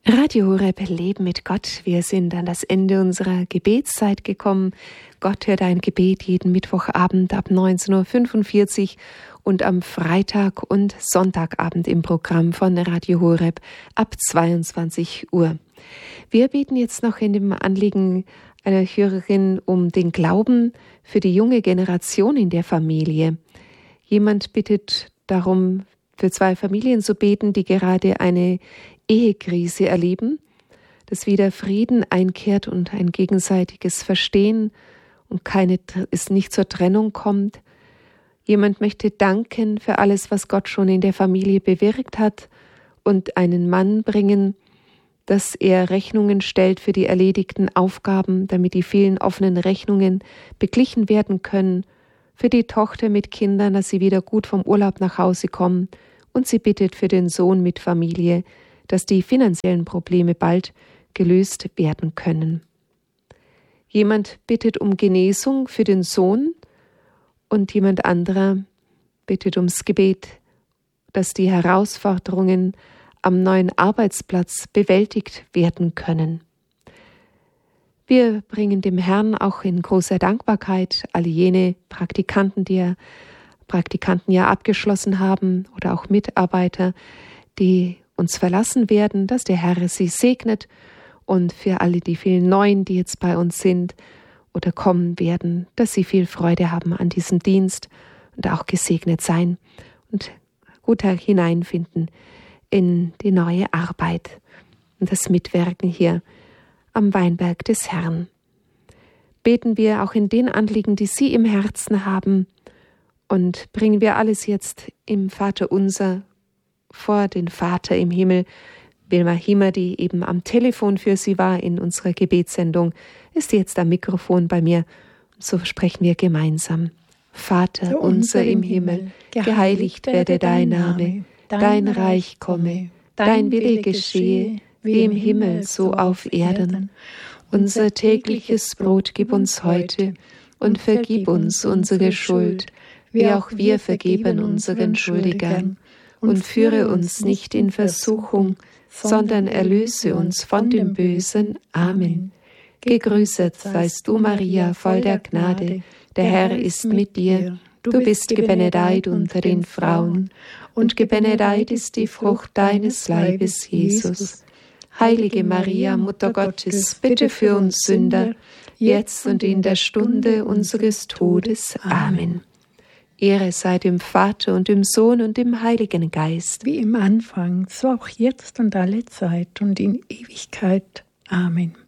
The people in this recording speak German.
Radio Horeb, Leben mit Gott. Wir sind an das Ende unserer Gebetszeit gekommen. Gott hört ein Gebet jeden Mittwochabend ab 19:45 Uhr und am Freitag und Sonntagabend im Programm von Radio Horeb ab 22 Uhr. Wir beten jetzt noch in dem Anliegen einer Hörerin um den Glauben für die junge Generation in der Familie. Jemand bittet darum, für 2 Familien zu beten, die gerade eine Ehekrise erleben, dass wieder Frieden einkehrt und ein gegenseitiges Verstehen und es nicht zur Trennung kommt. Jemand möchte danken für alles, was Gott schon in der Familie bewirkt hat und einen Mann bringen, dass er Rechnungen stellt für die erledigten Aufgaben, damit die vielen offenen Rechnungen beglichen werden können, für die Tochter mit Kindern, dass sie wieder gut vom Urlaub nach Hause kommen, und sie bittet für den Sohn mit Familie, dass die finanziellen Probleme bald gelöst werden können. Jemand bittet um Genesung für den Sohn und jemand anderer bittet ums Gebet, dass die Herausforderungen am neuen Arbeitsplatz bewältigt werden können. Wir bringen dem Herrn auch in großer Dankbarkeit alle jene Praktikanten, die ja Praktikantenjahr abgeschlossen haben oder auch Mitarbeiter, die uns verlassen werden, dass der Herr sie segnet, und für alle die vielen Neuen, die jetzt bei uns sind oder kommen werden, dass sie viel Freude haben an diesem Dienst und auch gesegnet sein und gut hineinfinden in die neue Arbeit und das Mitwirken hier am Weinberg des Herrn. Beten wir auch in den Anliegen, die Sie im Herzen haben, und bringen wir alles jetzt im Vaterunser vor den Vater im Himmel. Wilma Hiemer, die eben am Telefon für Sie war in unserer Gebetssendung, ist jetzt am Mikrofon bei mir. So sprechen wir gemeinsam. Vater unser im Himmel, geheiligt werde dein Name, dein Reich komme, dein Wille geschehe, wie im Himmel so auf Erden. Unser tägliches Brot gib uns heute und vergib uns unsere Schuld, wie auch wir vergeben unseren Schuldigern. Und führe uns nicht in Versuchung, sondern erlöse uns von dem Bösen. Amen. Gegrüßet seist du, Maria, voll der Gnade, der Herr ist mit dir. Du bist gebenedeit unter den Frauen, und gebenedeit ist die Frucht deines Leibes, Jesus. Heilige Maria, Mutter Gottes, bitte für uns Sünder, jetzt und in der Stunde unseres Todes. Amen. Ehre sei dem Vater und dem Sohn und dem Heiligen Geist. Wie im Anfang, so auch jetzt und alle Zeit und in Ewigkeit. Amen.